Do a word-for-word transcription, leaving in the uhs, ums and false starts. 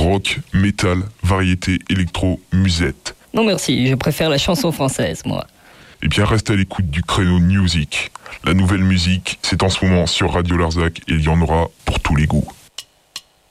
Rock, métal, variété, électro, musette. Non merci, je préfère la chanson française, moi. Eh bien, reste à l'écoute du créneau Music. La nouvelle musique, c'est en ce moment sur Radio Larzac et il y en aura pour tous les goûts.